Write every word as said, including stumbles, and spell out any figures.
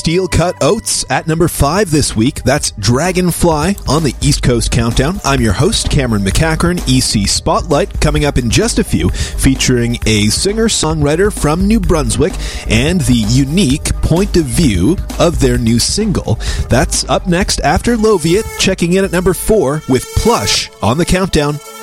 Steel Cut Oats at number five this week. That's Dragonfly on the East Coast Countdown. I'm your host, Cameron McCachran. E C Spotlight coming up in just a few, featuring a singer-songwriter from New Brunswick and the unique point of view of their new single. That's up next after Loviet, checking in at number four with Plush on the Countdown.